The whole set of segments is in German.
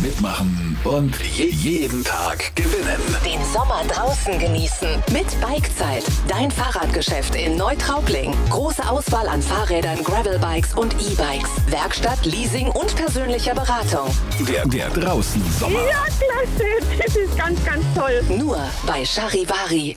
mitmachen und jeden Tag gewinnen. Den Sommer draußen genießen mit Bikezeit. Dein Fahrradgeschäft in Neutraubling. Große Auswahl an Fahrrädern, Gravelbikes und E-Bikes. Werkstatt, Leasing und persönlicher Beratung. Der draußen Sommer. Ja, klasse. Das ist ganz, ganz toll. Nur bei Charivari.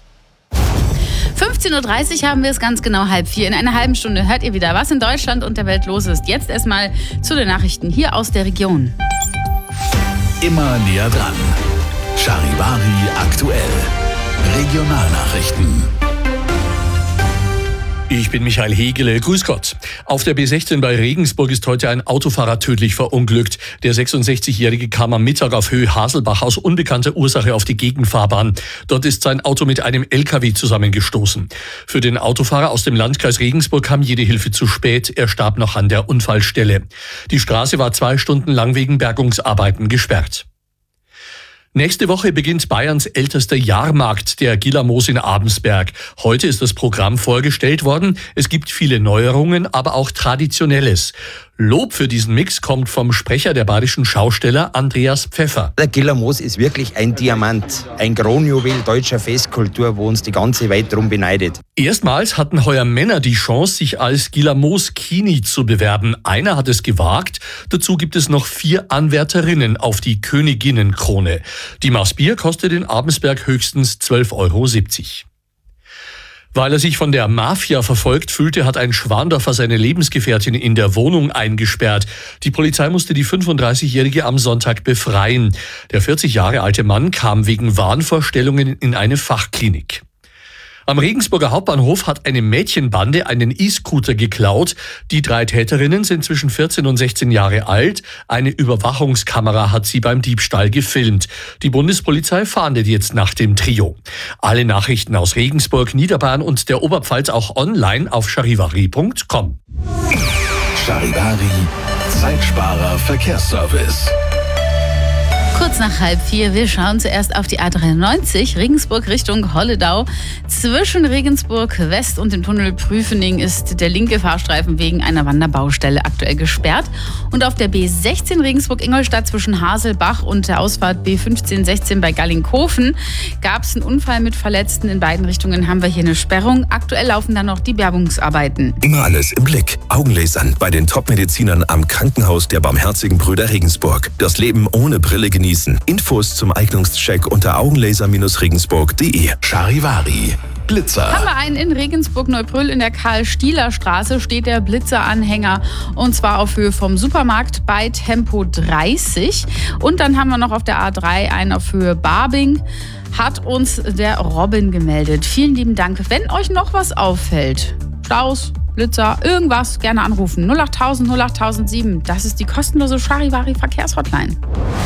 15.30 Uhr haben wir es ganz genau 3:30. In einer halben Stunde hört ihr wieder, was in Deutschland und der Welt los ist. Jetzt erstmal zu den Nachrichten hier aus der Region. Immer näher dran. Charivari aktuell. Regionalnachrichten. Ich bin Michael Hegele, grüß Gott. Auf der B16 bei Regensburg ist heute ein Autofahrer tödlich verunglückt. Der 66-Jährige kam am Mittag auf Höhe Haselbach aus unbekannter Ursache auf die Gegenfahrbahn. Dort ist sein Auto mit einem LKW zusammengestoßen. Für den Autofahrer aus dem Landkreis Regensburg kam jede Hilfe zu spät. Er starb noch an der Unfallstelle. Die Straße war 2 Stunden lang wegen Bergungsarbeiten gesperrt. Nächste Woche beginnt Bayerns ältester Jahrmarkt, der Gillermoos in Abensberg. Heute ist das Programm vorgestellt worden. Es gibt viele Neuerungen, aber auch Traditionelles. Lob für diesen Mix kommt vom Sprecher der bayerischen Schausteller Andreas Pfeffer. Der Gillermoos ist wirklich ein Diamant, ein Kronjuwel deutscher Festkultur, wo uns die ganze Welt drum beneidet. Erstmals hatten heuer Männer die Chance, sich als Gillermoos-Kini zu bewerben. Einer hat es gewagt. Dazu gibt es noch 4 Anwärterinnen auf die Königinnenkrone. Die Maß Bier kostet in Abensberg höchstens 12,70 €. Weil er sich von der Mafia verfolgt fühlte, hat ein Schwandorfer seine Lebensgefährtin in der Wohnung eingesperrt. Die Polizei musste die 35-Jährige am Sonntag befreien. Der 40 Jahre alte Mann kam wegen Wahnvorstellungen in eine Fachklinik. Am Regensburger Hauptbahnhof hat eine Mädchenbande einen E-Scooter geklaut. Die 3 Täterinnen sind zwischen 14 und 16 Jahre alt. Eine Überwachungskamera hat sie beim Diebstahl gefilmt. Die Bundespolizei fahndet jetzt nach dem Trio. Alle Nachrichten aus Regensburg, Niederbayern und der Oberpfalz auch online auf charivari.com. Charivari, Zeitsparer Verkehrsservice. Kurz nach 3:30, wir schauen zuerst auf die A93, Regensburg Richtung Holledau. Zwischen Regensburg West und dem Tunnel Prüfening ist der linke Fahrstreifen wegen einer Wanderbaustelle aktuell gesperrt. Und auf der B16 Regensburg-Ingolstadt zwischen Haselbach und der Ausfahrt B15/16 bei Gallinghofen gab es einen Unfall mit Verletzten. In beiden Richtungen haben wir hier eine Sperrung. Aktuell laufen dann noch die Bergungsarbeiten. Immer alles im Blick. Augenlasern bei den Top-Medizinern am Krankenhaus der Barmherzigen Brüder Regensburg. Das Leben ohne Brille genießen. Infos zum Eignungscheck unter augenlaser-regensburg.de. Charivari, Blitzer. Haben wir einen in Regensburg-Neubrüll in der Karl-Stieler-Straße steht der Blitzeranhänger und zwar auf Höhe vom Supermarkt bei Tempo 30. Und dann haben wir noch auf der A3 einen auf Höhe Barbing. Hat uns der Robin gemeldet. Vielen lieben Dank. Wenn euch noch was auffällt, Staus, Blitzer, irgendwas, gerne anrufen. 08000 08007. Das ist die kostenlose Charivari-Verkehrshotline.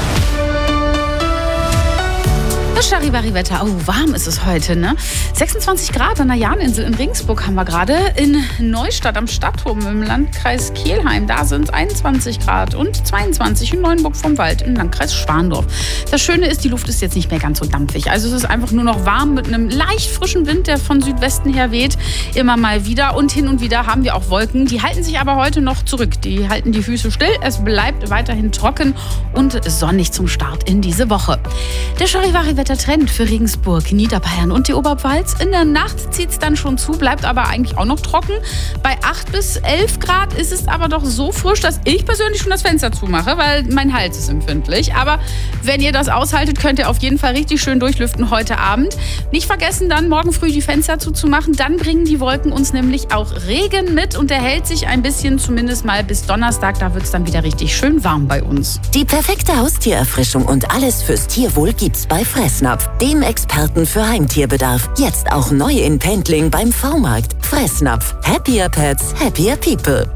Das Charivari-Wetter. Oh, warm ist es heute, ne? 26 Grad an der Jahninsel in Regensburg haben wir gerade. In Neustadt am Stadtturm im Landkreis Kelheim, da sind es 21 Grad und 22 in Neuenburg vom Wald im Landkreis Schwandorf. Das Schöne ist, die Luft ist jetzt nicht mehr ganz so dampfig. Also es ist einfach nur noch warm mit einem leicht frischen Wind, der von Südwesten her weht. Immer mal wieder und hin und wieder haben wir auch Wolken. Die halten sich aber heute noch zurück. Die halten die Füße still. Es bleibt weiterhin trocken und sonnig zum Start in diese Woche. Der Charivari-Wetter Trend für Regensburg, Niederbayern und die Oberpfalz. In der Nacht zieht es dann schon zu, bleibt aber eigentlich auch noch trocken. Bei 8 bis 11 Grad ist es aber doch so frisch, dass ich persönlich schon das Fenster zumache, weil mein Hals ist empfindlich. Aber wenn ihr das aushaltet, könnt ihr auf jeden Fall richtig schön durchlüften heute Abend. Nicht vergessen, dann morgen früh die Fenster zuzumachen. Dann bringen die Wolken uns nämlich auch Regen mit und der hält sich ein bisschen, zumindest mal bis Donnerstag. Da wird es dann wieder richtig schön warm bei uns. Die perfekte Haustiererfrischung und alles fürs Tierwohl gibt's bei Fressnapf, dem Experten für Heimtierbedarf. Jetzt auch neu in Pendling beim V-Markt. Fressnapf. Happier Pets, happier People.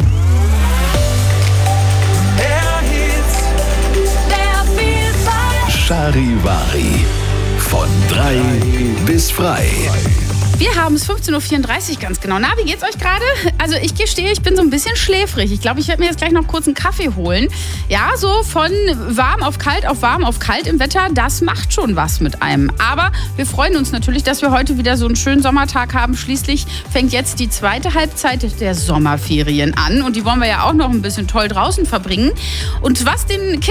Charivari, von 3 bis frei. Wir haben es 15.34 Uhr ganz genau. Na, wie geht's euch gerade? Also ich gestehe, ich bin so ein bisschen schläfrig. Ich glaube, ich werde mir jetzt gleich noch kurz einen Kaffee holen. Ja, so von warm auf kalt im Wetter, das macht schon was mit einem. Aber wir freuen uns natürlich, dass wir heute wieder so einen schönen Sommertag haben. Schließlich fängt jetzt die zweite Halbzeit der Sommerferien an. Und die wollen wir ja auch noch ein bisschen toll draußen verbringen. Und was den